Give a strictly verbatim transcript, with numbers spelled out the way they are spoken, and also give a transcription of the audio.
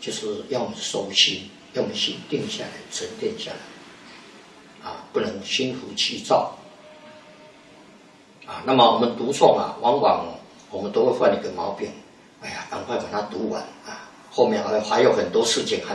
就是要我们收心，要我们心定下来、沉淀下来，啊，不能心浮气躁。啊，那么我们读诵啊，往往我们都会犯一个毛病，哎呀，赶快把它读完啊，后面还还有很多事情还